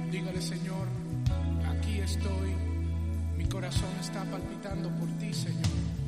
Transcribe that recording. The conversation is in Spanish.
Dígale: Señor, aquí estoy, mi corazón está palpitando por ti, Señor.